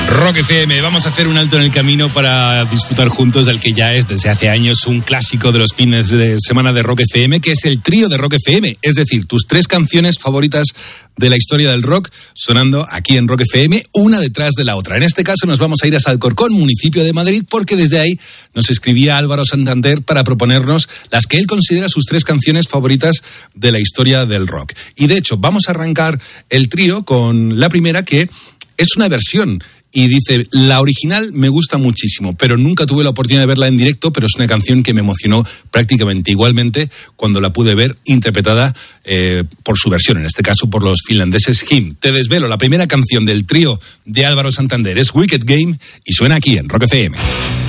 Rock FM, vamos a hacer un alto en el camino para disfrutar juntos del que ya es desde hace años un clásico de los fines de semana de Rock FM, que es el trío de Rock FM, es decir, tus 3 canciones favoritas de la historia del rock sonando aquí en Rock FM, una detrás de la otra. En este caso nos vamos a ir a Alcorcón, municipio de Madrid, porque desde ahí nos escribía Álvaro Santander para proponernos las que él considera sus 3 canciones favoritas de la historia del rock. Y de hecho, vamos a arrancar el trío con la primera, que es una versión. Y dice, la original me gusta muchísimo, pero nunca tuve la oportunidad de verla en directo, pero es una canción que me emocionó prácticamente igualmente cuando la pude ver interpretada por su versión, en este caso por los finlandeses Him. Te desvelo, la primera canción del trío de Álvaro Santander es Wicked Game y suena aquí en Rock FM.